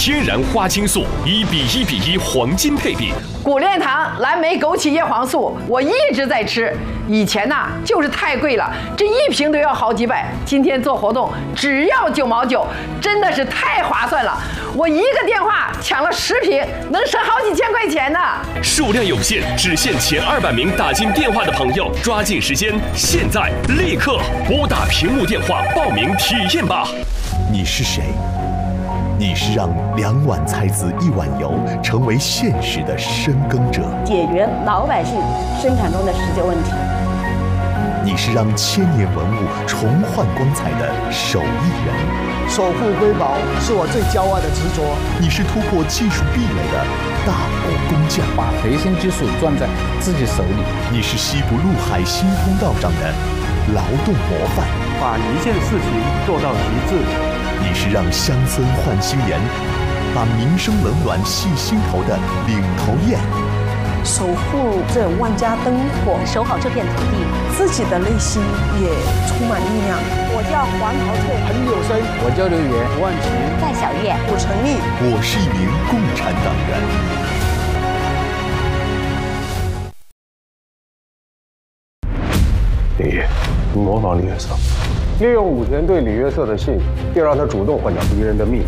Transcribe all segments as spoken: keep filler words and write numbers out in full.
天然花青素，一比一比一黄金配比。 谷链堂蓝莓枸杞叶黄素，我一直在吃。以前呐、啊、就是太贵了，这一瓶都要好几百。今天做活动只要九毛九，真的是太划算了。我一个电话抢了十瓶，能省好几千块钱呢。 数量有限，只限前二百名打进电话的朋友，抓紧时间，现在立刻拨打屏幕电话报名体验吧。 你是谁？你是让两碗菜籽一碗油成为现实的深耕者， 解决老百姓生产中的实际问题。 你是让千年文物重焕光彩的手艺人， 守护瑰宝是我最骄傲的执着。 你是突破技术壁垒的大国工匠， 把核心技术攥在自己手里。 你是西部陆海新通道上的劳动模范， 把一件事情做到极致。 你是让乡村换新颜，把民生冷暖系心头的领头雁， 守护这万家灯火，守好这片土地， 自己的内心也充满力量。 我叫黄桃翠， 彭有生， 我叫刘源， 万晴， 戴小月， 武成立。 我是一名共产党人。你模仿李约瑟，利用武田对李约瑟的信，又让他主动换掉敌人的命。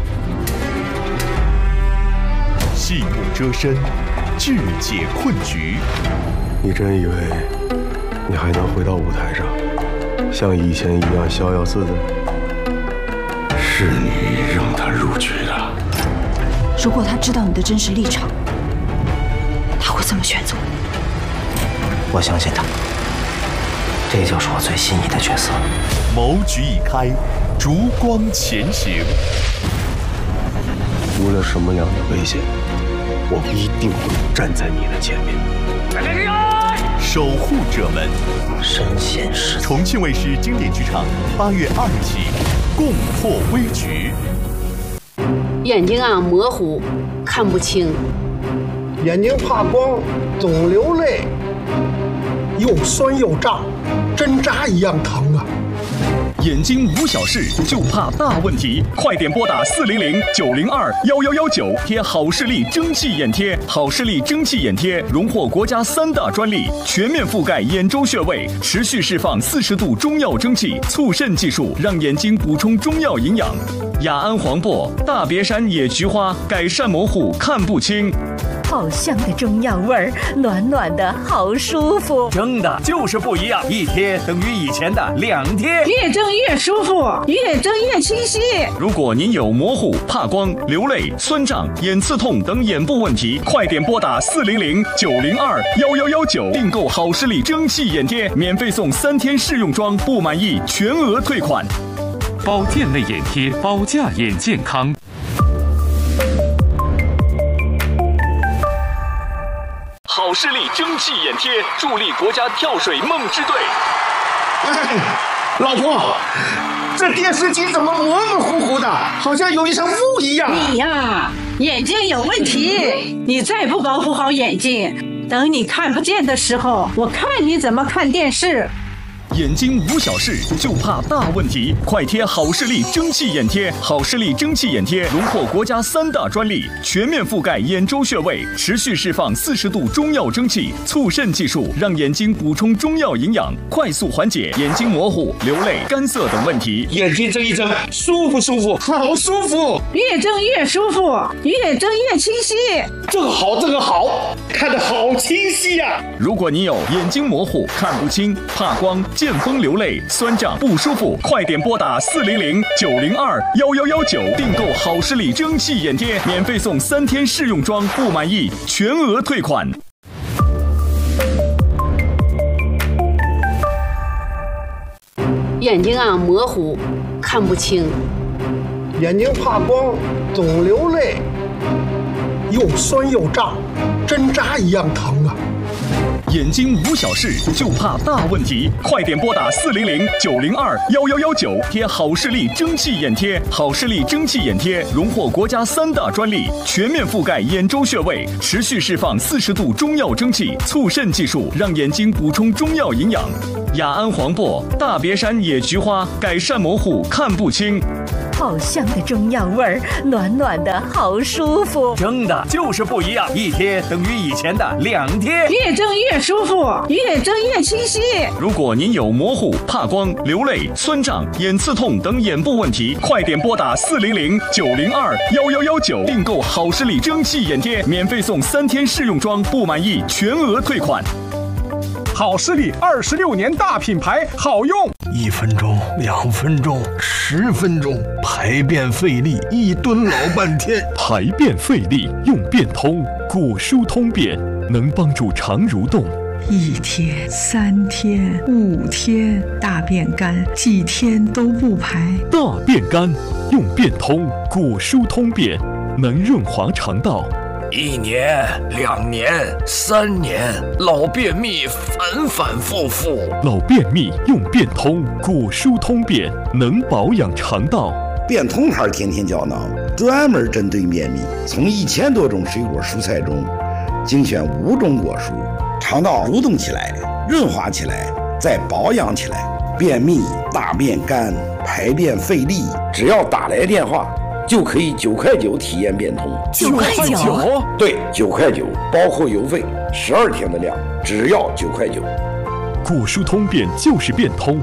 细目遮身，智解困局。 你真以为你还能回到舞台上，像以前一样逍遥自在？是你让他入局的。 如果他知道你的真实立场，他会这么选择。 我相信他。这就是我最心仪的角色。 谋局已开，烛光前行。 无论什么样的危险，我一定会站在你的前面。 守护者们， 身先士卒。 重庆卫视经典剧场八月二日起，共破危局。 眼睛啊模糊，看不清。 眼睛怕光，总流泪，又酸又胀。针扎一样疼啊！ 眼睛无小事，就怕大问题。快点拨打四零零九零二幺幺幺九，贴好视力蒸汽眼贴。好视力蒸汽眼贴荣获国家三大专利，全面覆盖眼周穴位，持续释放四十度中药蒸汽，促肾技术，让眼睛补充中药营养。雅安黄柏、大别山野菊花，改善模糊看不清。 好香的中药味儿，暖暖的好舒服。 蒸的就是不一样，一贴等于以前的两贴， 越蒸越舒服，越蒸越清晰。 如果您有模糊、怕光、流泪、酸胀、眼刺痛等眼部问题，快点拨打四零零九零二幺幺幺九订购好视力蒸汽眼贴，免费送三天试用装，不满意全额退款。 保健类眼贴，保价眼健康。 好视力蒸汽眼贴，助力国家跳水梦之队。 哎，老婆，这电视机怎么模模糊糊的，好像有一层雾一样？ 你呀，眼睛有问题，你再不保护好眼睛，等你看不见的时候，我看你怎么看电视。 眼睛无小事，就怕大问题。快贴好视力蒸汽眼贴。好视力蒸汽眼贴荣获国家三大专利，全面覆盖眼周穴位，持续释放四十度中药蒸汽，促肾技术，让眼睛补充中药营养，快速缓解眼睛模糊、流泪、干涩等问题。 眼睛睁一睁，舒服舒服，好舒服， 越睁越舒服，越睁越清晰。 这个好，这个好，看得好清晰呀、啊！ 如果你有眼睛模糊、看不清、怕光、见风流泪、酸胀不舒服，快点拨打四零零九零二幺幺幺九订购好视力蒸汽眼贴，免费送三天试用装，不满意全额退款。 眼睛啊模糊，看不清。 眼睛怕光，总流泪，又酸又胀，针扎一样疼啊！ 眼睛无小事，就怕大问题。快点拨打四零零九零二幺幺幺九，贴好视力蒸汽眼贴。好视力蒸汽眼贴荣获国家三大专利，全面覆盖眼周穴位，持续释放四十度中药蒸汽，促肾技术，让眼睛补充中药营养。雅安黄柏、大别山野菊花，改善模糊看不清。 好香的中药味儿，暖暖的好舒服。 蒸的就是不一样，一贴等于以前的两贴， 越蒸越舒服，越蒸越清晰。 如果您有模糊、怕光、流泪、酸胀、眼刺痛等眼部问题，快点拨打四零零九零二幺幺幺九订购好视力蒸汽眼贴，免费送三天试用装，不满意全额退款。 好视力二十六年大品牌，好用。 一分钟、两分钟、十分钟，排便费力，一蹲老半天。 排便费力用便通，果舒通便能帮助肠蠕动。 一天、三天、五天，大便干，几天都不排。 大便干用便通，果舒通便能润滑肠道。 一年、两年、三年，老便秘反反复复。 老便秘用便通，果舒通便能保养肠道。 便通牌天天胶囊专门针对便秘，从一千多种水果蔬菜中精选五种果蔬，肠道蠕动起来，润滑起来，再保养起来。便秘、大便干、排便费力，只要打来电话就可以九块九体验变通。 九块九？ 对，九块九，包括邮费，十二天的量，只要九块九。 果舒通便就是变通。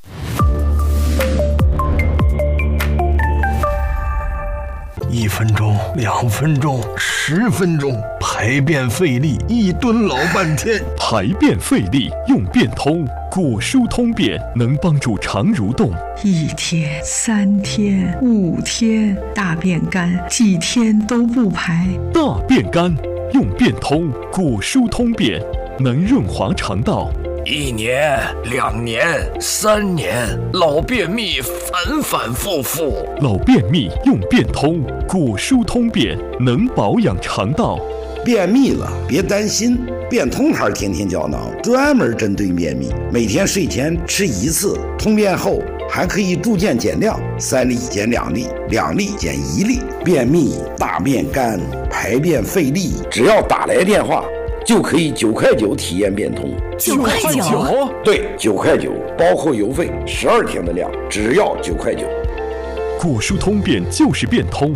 一分钟、两分钟、十分钟，排便费力，一蹲老半天。 排便费力用便通，果舒通便能帮助肠蠕动。 一天、三天、五天，大便干，几天都不排。 大便干用便通，果舒通便能润滑肠道。 一年、两年、三年，老便秘反反复复。 老便秘用便通，果舒通便能保养肠道。 便秘了别担心，便通牌天天胶囊专门针对便秘，每天睡前吃一次，通便后还可以逐渐减量，三粒减两粒，两粒减一粒。便秘、大便干、排便费力，只要打来电话就可以九块九体验变通。 九块九？ 对，九块九，包括邮费，十二天的量，只要九块九。 果舒通便就是变通。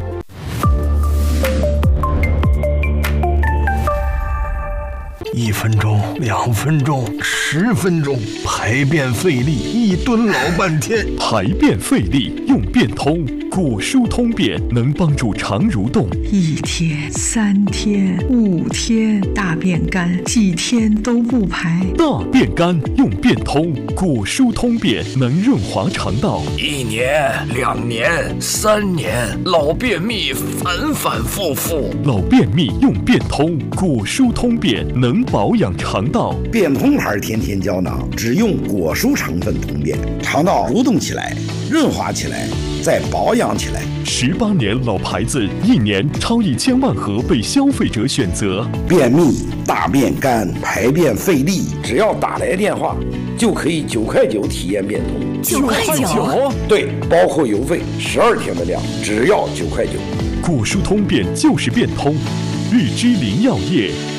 一分钟、两分钟、十分钟，排便费力，一蹲老半天。 排便费力用便通，果舒通便能帮助肠蠕动。 一天、三天、五天，大便干，几天都不排。 大便干用便通，果舒通便能润滑肠道。 一年、两年、三年，老便秘反反复复。 老便秘用便通，果舒通便能保养肠道。 便通牌天天胶囊只用果蔬成分通便，肠道蠕动起来，润滑起来，再保养起来。 十八年老牌子，一年超一千万盒被消费者选择。 便秘、大便干、排便费力，只要打来电话就可以九块九体验变通。 九块九？ 对，包括邮费，十二天的量，只要九块九。 果舒通便就是变通，日之林药业。